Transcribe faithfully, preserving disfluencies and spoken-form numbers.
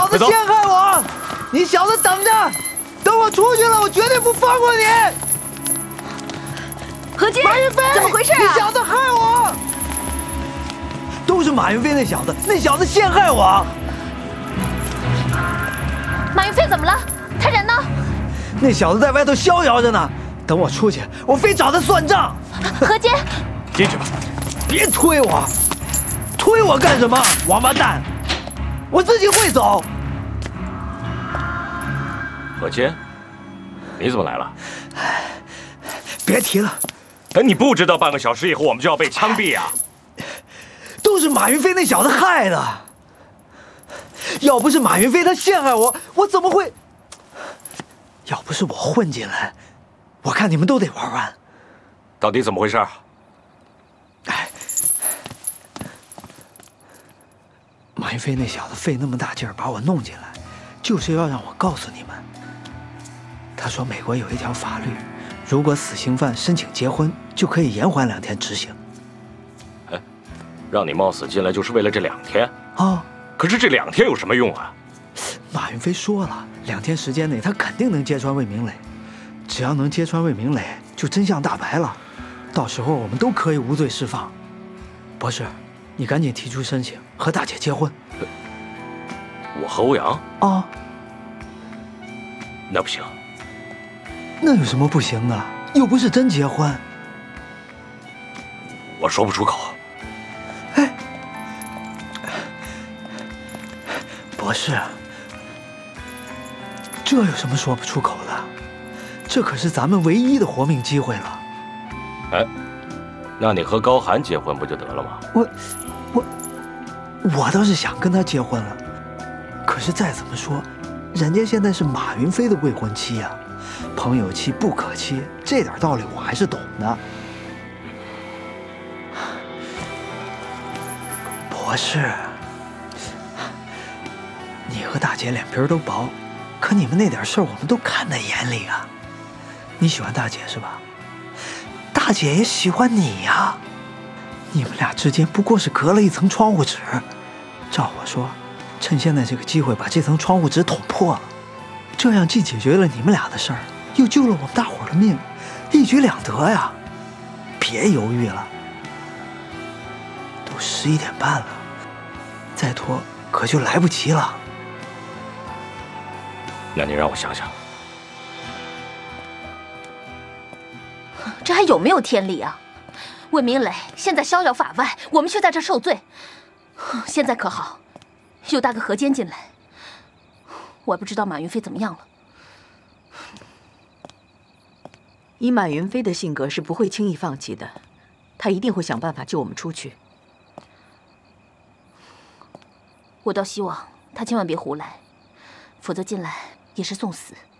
小子陷害我！你小子等着，等我出去了，我绝对不放过你！ 何洁， 马云飞， 怎么回事啊？ 你小子害我！都是马云飞那小子，那小子陷害我。 马云飞怎么了？他人呢？ 那小子在外头逍遥着呢，等我出去，我非找他算账。 何洁， 进去吧。 别推我，推我干什么？王八蛋！我自己会走。 何洁，你怎么来了？ 别提了。 哎，你不知道半个小时以后我们就要被枪毙啊？ 都是马云飞那小子害的。要不是马云飞他陷害我，我怎么会？要不是我混进来，我看你们都得玩完。 到底怎么回事？ 哎，马云飞那小子费那么大劲儿把我弄进来，就是要让我告诉你们。他说美国有一条法律，如果死刑犯申请结婚，就可以延缓两天执行。 哎，让你冒死进来就是为了这两天啊？ 可是这两天有什么用啊？ 马云飞说了，两天时间内他肯定能揭穿魏明磊，只要能揭穿魏明磊，就真相大白了，到时候我们都可以无罪释放。博士，你赶紧提出申请，和大姐结婚。 我和欧阳啊？ 那不行。 那有什么不行的？又不是真结婚。 我说不出口。 哎，博士，这有什么说不出口的？这可是咱们唯一的活命机会了。 哎，那你和高寒结婚不就得了吗？ 我，我，我倒是想跟他结婚了，可是再怎么说，人家现在是马云飞的未婚妻呀、啊。朋友妻不可欺，这点道理我还是懂的。博士，你和大姐脸皮都薄，可你们那点事儿我们都看在眼里啊。你喜欢大姐是吧？大姐也喜欢你呀。你们俩之间不过是隔了一层窗户纸，照我说，趁现在这个机会把这层窗户纸捅破了，这样既解决了你们俩的事儿，又救了我们大伙儿的命，一举两得呀！别犹豫了，都十一点半了，再拖可就来不及了。 那你让我想想。 这还有没有天理啊？魏明磊现在逍遥法外，我们却在这受罪。现在可好，又搭个何坚进来，我不知道马云飞怎么样了。 以马云飞的性格是不会轻易放弃的，他一定会想办法救我们出去。 我倒希望他千万别胡来，否则进来也是送死。